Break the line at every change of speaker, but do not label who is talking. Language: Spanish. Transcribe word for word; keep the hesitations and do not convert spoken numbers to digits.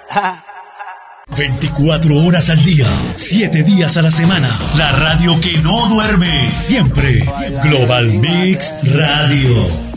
veinticuatro horas al día, siete días a la semana. La radio que no duerme, siempre. Global Mix Radio.